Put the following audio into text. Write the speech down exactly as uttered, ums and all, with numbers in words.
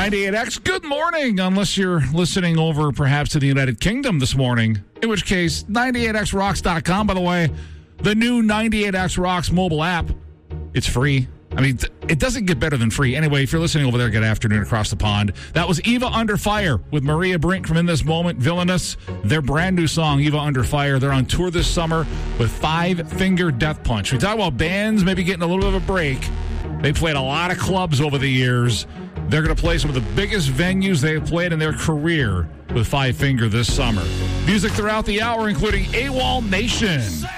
ninety-eight X, good morning, unless you're listening over perhaps to the United Kingdom this morning, in which case, ninety-eight x rocks dot com. By the way, the new ninety-eight X Rocks mobile app, it's free. I mean, it doesn't get better than free. Anyway, if you're listening over there, good afternoon across the pond. That was Eva Under Fire with Maria Brink from In This Moment, Villainous. Their brand new song, Eva Under Fire. They're on tour this summer with Five Finger Death Punch. We talk about bands maybe getting a little bit of a break. They played a lot of clubs over the years. They're going to play some of the biggest venues they've played in their career with Five Finger this summer. Music throughout the hour, including AWOL Nation.